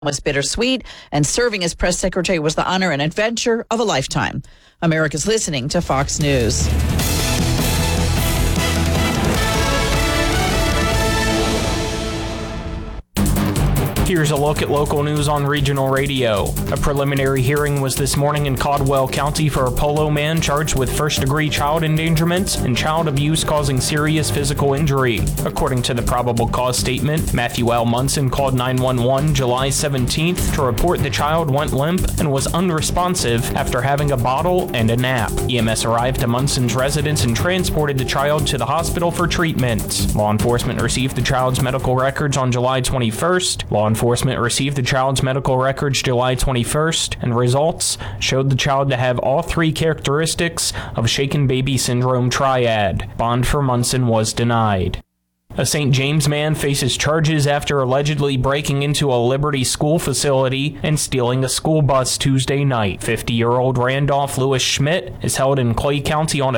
was bittersweet, and serving as press secretary was the honor and adventure of a lifetime. America's listening to Fox News. Here's a look at local news on regional radio. A preliminary hearing was this morning in Caldwell County for a Polo man charged with first-degree child endangerment and child abuse causing serious physical injury. According to the probable cause statement, Matthew L. Munson called 911 July 17th to report the child went limp and was unresponsive after having a bottle and a nap. EMS arrived to Munson's residence and transported the child to the hospital for treatment. Law enforcement received the child's medical records on July 21st. Law enforcement received the child's medical records July 21st, and results showed the child to have all three characteristics of shaken baby syndrome triad. Bond for Munson was denied. A St. James man faces charges after allegedly breaking into a Liberty school facility and stealing a school bus Tuesday night. 50-year-old Randolph Lewis Schmidt is held in Clay County on a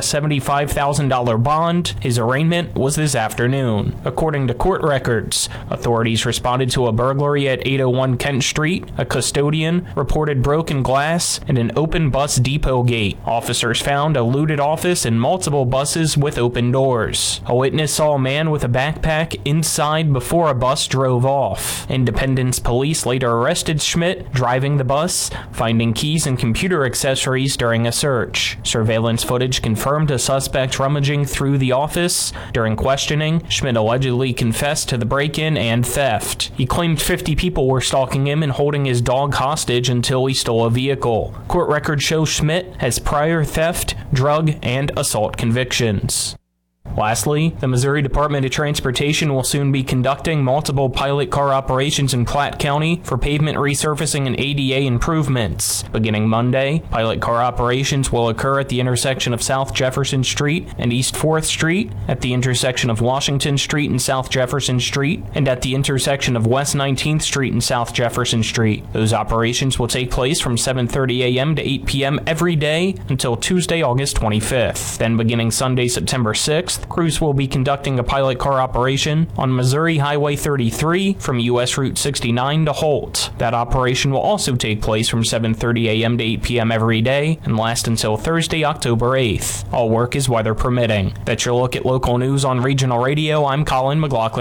$75,000 bond. His arraignment was this afternoon. According to court records, authorities responded to a burglary at 801 Kent Street. A custodian reported broken glass and an open bus depot gate. Officers found a looted office and multiple buses with open doors. A witness saw a man with a backpack inside before a bus drove off. Independence police later arrested Schmidt driving the bus, finding keys and computer accessories during a search. Surveillance footage confirmed a suspect rummaging through the office. During questioning, Schmidt allegedly confessed to the break-in and theft. He claimed 50 people were stalking him and holding his dog hostage until he stole a vehicle. Court records show Schmidt has prior theft, drug, and assault convictions. Lastly, the Missouri Department of Transportation will soon be conducting multiple pilot car operations in Platte County for pavement resurfacing and ADA improvements. Beginning Monday, pilot car operations will occur at the intersection of South Jefferson Street and East 4th Street, at the intersection of Washington Street and South Jefferson Street, and at the intersection of West 19th Street and South Jefferson Street. Those operations will take place from 7:30 a.m. to 8 p.m. every day until Tuesday, August 25th. Then beginning Sunday, September 6th, crews will be conducting a pilot car operation on Missouri Highway 33 from U.S. Route 69 to Holt. That operation will also take place from 7:30 a.m. to 8 p.m. every day and last until Thursday, October 8th. All work is weather permitting. That's your look at local news on regional radio. I'm Colin McLaughlin.